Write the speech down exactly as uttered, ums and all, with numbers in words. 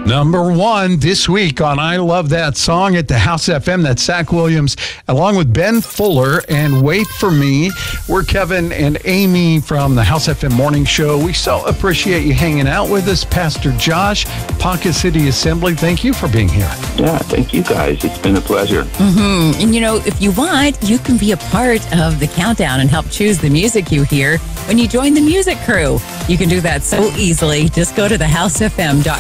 Number one this week on I Love That Song at the House F M. That's Zach Williams, along with Ben Fuller and Wait For Me. We're Kevin and Amy from the House F M Morning Show. We so appreciate you hanging out with us. Pastor Josh, Ponca City Assembly, thank you for being here. Yeah, thank you guys. It's been a pleasure. Mm-hmm. And you know, if you want, you can be a part of the countdown and help choose the music you hear when you join the music crew. You can do that so easily. Just go to the house f m dot